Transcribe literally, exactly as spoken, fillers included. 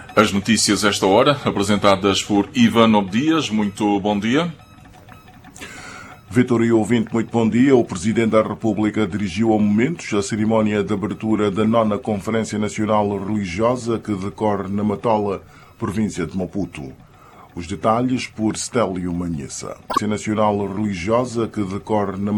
As notícias esta hora, apresentadas por Ivan Obdias. Muito bom dia. Vitor e ouvinte, muito bom dia. O Presidente da República dirigiu a momentos a cerimónia de abertura da nona Conferência Nacional Religiosa que decorre na Matola, província de Maputo. Os detalhes por Stélio Manhessa. A Conferência Nacional Religiosa que decorre na